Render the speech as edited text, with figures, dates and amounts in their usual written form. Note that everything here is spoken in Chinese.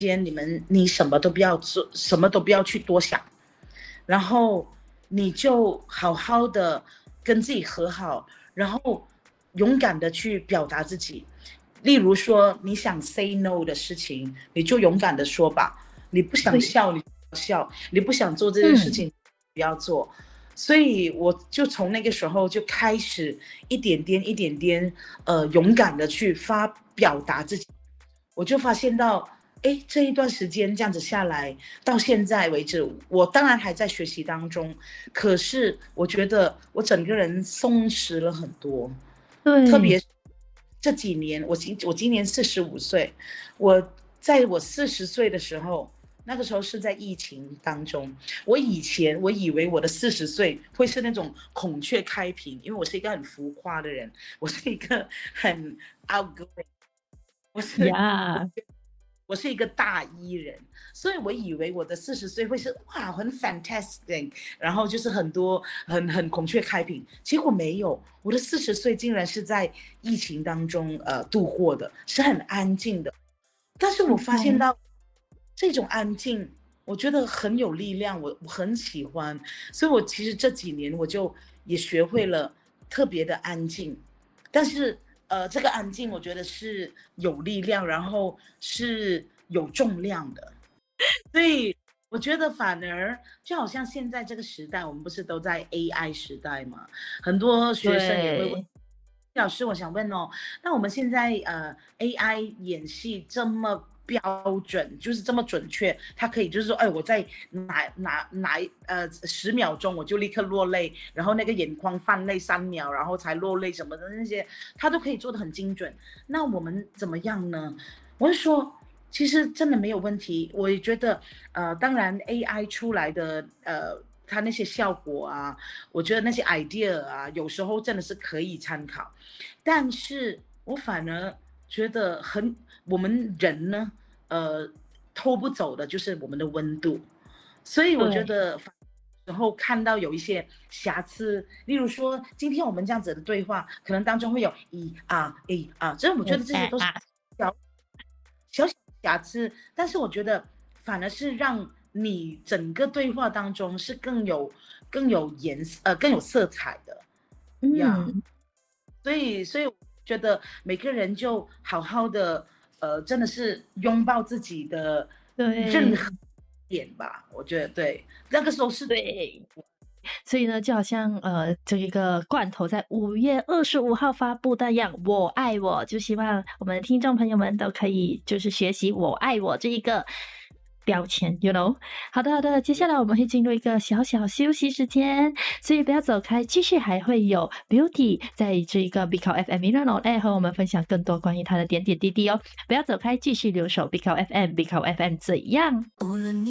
你什么都不要做，什么都不要去多想，然后你就好好的跟自己和好，然后勇敢的去表达自己。例如说，你想 say no 的事情，你就勇敢的说吧。你不想对， 笑，你就不要笑；你不想做这件事嗯， 情，不要做。所以我就从那个时候就开始一点点、一点点，勇敢的去表达自己。我就发现到，哎，这一段时间这样子下来，到现在为止，我当然还在学习当中，可是我觉得我整个人松弛了很多。特对， 别是这几年，我今年45岁，在我40岁的时候，那个时候是在疫情当中。我以为我的40岁会是那种孔雀开屏，因为我是一个很浮夸的人，我是一个很 outgoing，我是呀， 我是一个大 E 人，所以我以为我的40岁会是哇很 fantastic，然后就是很多很孔雀开屏，结果没有，我的40岁竟然是在疫情当中度过的，是很安静的。但是我发现哦， 到这种安静，我觉得很有力量，我很喜欢，所以我其实这几年我就也学会了特别的安静，但是这个安静我觉得是有力量，然后是有重量的，所以我觉得反而就好像现在这个时代，我们不是都在 AI 时代嘛，很多学生也会问。 对， 老师，我想问哦，那我们现在AI 演戏这么标准，就是这么准确，它可以就是说，哎，我在10秒钟我就立刻落泪，然后那个眼眶泛泪3秒，然后才落泪什么的那些，它都可以做得很精准。那我们怎么样呢？我是说，其实真的没有问题。我也觉得，当然 AI 出来的它那些效果啊，我觉得那些 idea 啊，有时候真的是可以参考。但是我反而觉得我们人呢，呃，偷不走的就是我们的温度，所以我觉对， 得。然后看到有一些瑕疵，例如说今天我们这样子的对话，可能当中会有这我觉得这些都是小小瑕疵，但是我觉得反而是让你整个对话当中是更有色彩的呀。 嗯， 所以我觉得每个人就好好的，真的是拥抱自己的任何对， 点吧。我觉得对，那个时候是对。所以呢，就好像这一个罐头在5月25号发布那样，我爱我，就希望我们的听众朋友们都可以就是学习我爱我这一个标签，you know。好的，好的，接下来我们会进入一个小小休息时间，所以不要走开，继续还会有 Beauty 在这一个 b i c o FM i r a n on Air 和我们分享更多关于他的点点滴滴哦，不要走开，继续留守 b i c o FM b i c o FM 怎样？